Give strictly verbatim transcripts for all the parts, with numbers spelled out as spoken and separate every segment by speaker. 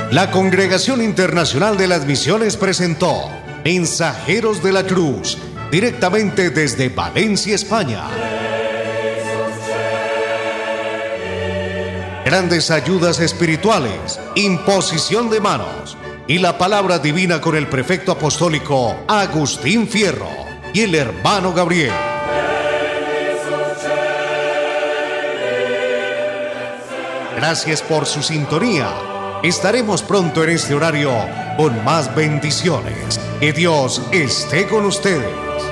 Speaker 1: La Congregación Internacional de las Misiones presentó Mensajeros de la Cruz, directamente desde Valencia, España. Grandes ayudas espirituales, imposición de manos y la palabra divina con el prefecto apostólico Agustín Fierro y el hermano Gabriel. Gracias por su sintonía. Estaremos pronto en este horario con más bendiciones. Que Dios esté con ustedes.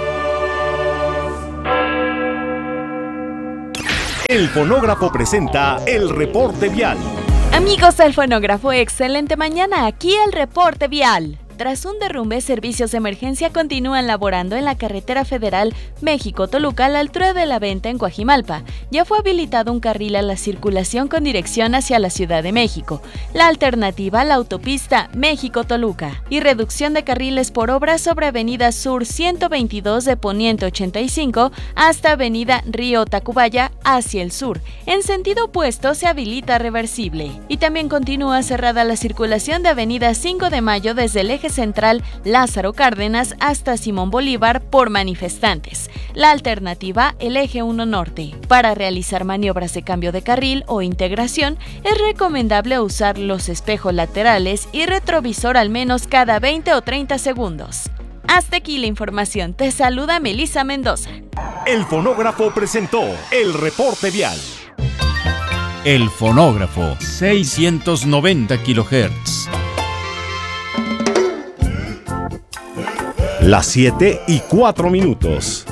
Speaker 2: El Fonógrafo presenta el reporte vial.
Speaker 3: Amigos del Fonógrafo, excelente mañana. Aquí el reporte vial. Tras un derrumbe, servicios de emergencia continúan laborando en la carretera federal México-Toluca a la altura de La Venta en Coajimalpa. Ya fue habilitado un carril a la circulación con dirección hacia la Ciudad de México. La alternativa, la autopista México-Toluca. Y reducción de carriles por obra sobre Avenida Sur ciento veintidós de Poniente ochenta y cinco hasta Avenida Río Tacubaya hacia el sur. En sentido opuesto se habilita reversible. Y también continúa cerrada la circulación de Avenida cinco de Mayo desde el eje central Lázaro Cárdenas hasta Simón Bolívar por manifestantes. La alternativa, el eje uno norte. Para realizar maniobras de cambio de carril o integración, es recomendable usar los espejos laterales y retrovisor al menos cada veinte o treinta segundos. Hasta aquí la información. Te saluda Melissa Mendoza.
Speaker 2: El Fonógrafo presentó el reporte vial.
Speaker 4: El Fonógrafo, seiscientos noventa kilohertz.
Speaker 2: Las siete y cuatro minutos.